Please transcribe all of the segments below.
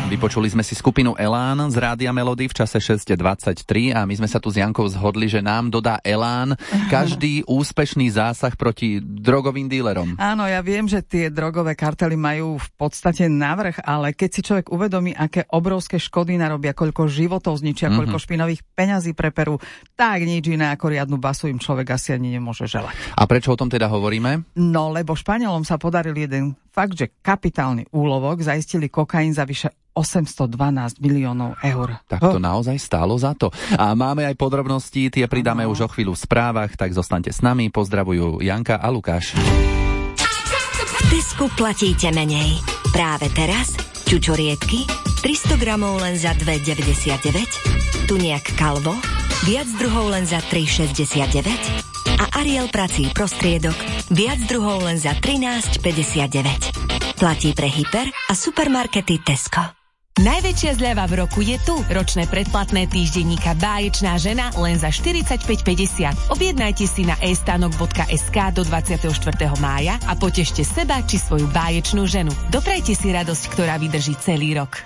Vypočuli sme si skupinu Elán z Rádia Melody v čase 6:23 a my sme sa tu s Jankou zhodli, že nám dodá Elán každý úspešný zásah proti drogovým dílerom. Áno, ja viem, že tie drogové kartely majú v podstate navrch, ale keď si človek uvedomí, aké obrovské škody narobia, koľko životov zničia, koľko špinavých peňazí preperú, tak nič iné ako riadnu basu im človek asi ani nemôže želať. A prečo o tom teda hovoríme? No, lebo Španielom sa podaril jeden fakt, že kapitálny úlovok, zaistili kokain za vyše 812 miliónov eur. Tak to naozaj stálo za to. A máme aj podrobnosti, tie pridáme už o chvíľu v správach, tak zostaňte s nami. Pozdravujú Janka a Lukáš. V Tesku platíte menej. Práve teraz čučoriedky 300 gramov len za 2,99, tuniak Calvo viac druhov len za 3,69 a Ariel prací prostriedok viac druhov len za 13,59. Platí pre hyper a supermarkety Tesco. Najväčšia zľava v roku je tu. Ročné predplatné týždenníka Báječná žena len za 45,50. Objednajte si na estanok.sk do 24. mája a potešte seba či svoju báječnú ženu. Doprajte si radosť, ktorá vydrží celý rok.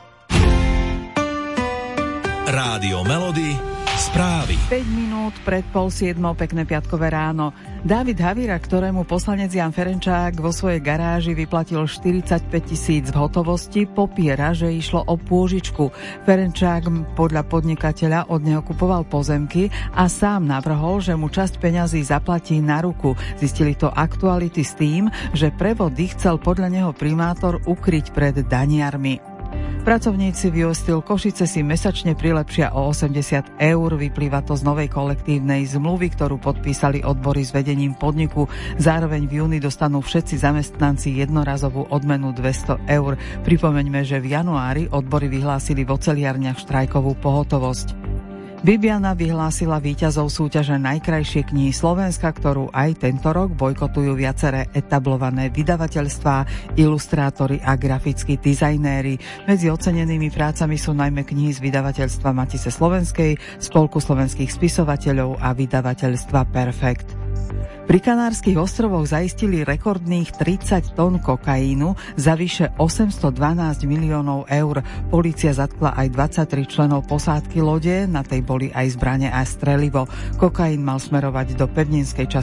Rádio Melody, správy. 5 minút pred 6:30, pekné piatkové ráno. Dávid Havíra, ktorému poslanec Jan Ferenčák vo svojej garáži vyplatil 45 000 v hotovosti, popiera, že išlo o pôžičku. Ferenčák podľa podnikateľa od neho kupoval pozemky a sám navrhol, že mu časť peňazí zaplatí na ruku. Zistili to Aktuality s tým, že prevody chcel podľa neho primátor ukryť pred daniarmi. Pracovníci Viostil Košice si mesačne prilepšia o 80 eur. Vyplýva to z novej kolektívnej zmluvy, ktorú podpísali odbory s vedením podniku. Zároveň v júni dostanú všetci zamestnanci jednorazovú odmenu 200 eur. Pripomeňme, že v januári odbory vyhlásili v oceliarniach štrajkovú pohotovosť. Bibiana vyhlásila víťazov súťaže Najkrajšie knihy Slovenska, ktorú aj tento rok bojkotujú viaceré etablované vydavateľstvá, ilustrátori a grafickí dizajnéri. Medzi ocenenými prácami sú najmä knihy z vydavateľstva Matice Slovenskej, Spolku slovenských spisovateľov a vydavateľstva Perfekt. Pri Kanárskych ostrovoch zaistili rekordných 30 tón kokainu za vyše 812 miliónov eur. Polícia zatkla aj 23 členov posádky lode, na tej boli aj zbrane a strelivo. Kokain mal smerovať do pevninskej časti